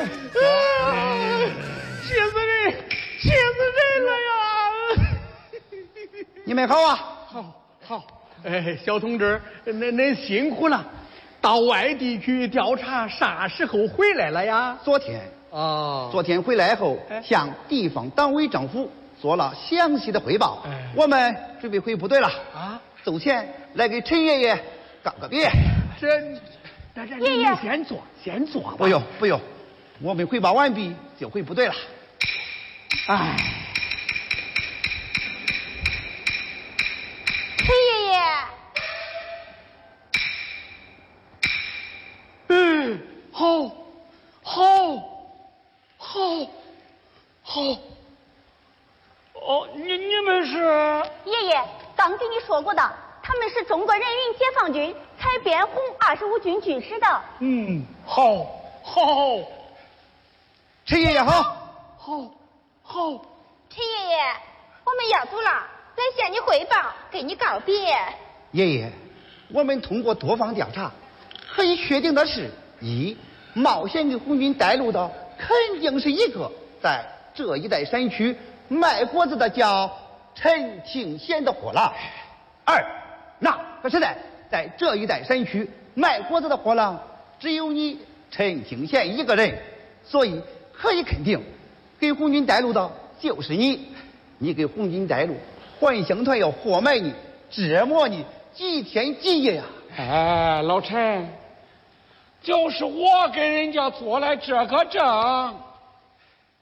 气死人！气死人了呀！ 你们好啊！ 好，哎，小同志，恁辛苦了。到外地去调查，啥时候回来了呀？ 昨天。 哦， 昨天回来后，向地方党委政府做了详细的汇报。我们准备回部队了。啊，走前来给陈爷爷告个别。 这爷爷先坐吧。 不用，我们汇报完毕就回部队了。 哎， 陈爷爷。 好。哦，你们是？ 爷爷刚跟你说过的，他们是中国人民解放军采编红25军军师的。 好。 陈爷爷好。 陈爷爷，我们要走了，来向你汇报，给你告别。 爷爷，我们通过多方调查，可以确定的是：一，冒险给红军带路的肯定是一个在这一带山区卖果子的叫陈庆贤的货郎；二，那可是在这一带山区卖果子的货郎只有你陈庆贤一个人，所以可以肯定，给红军带路的就是你。你给红军带路，还乡团要活埋你，折磨你几天几夜呀！ 哎，老陈，就是我给人家做了这个证，